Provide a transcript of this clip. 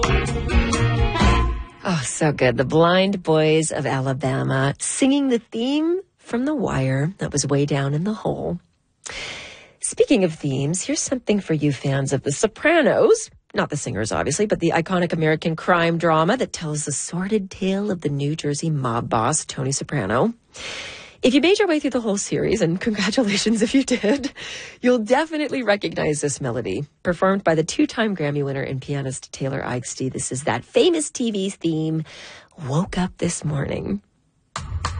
Oh, so good. The Blind Boys of Alabama singing the theme from The Wire that was way down in the hole. Speaking of themes, here's something for you fans of The Sopranos. Not the singers, obviously, but the iconic American crime drama that tells the sordid tale of the New Jersey mob boss, Tony Soprano. If you made your way through the whole series, and congratulations if you did, you'll definitely recognize this melody. Performed by the two-time Grammy winner and pianist Taylor Eichste, this is that famous TV theme, Woke Up This Morning.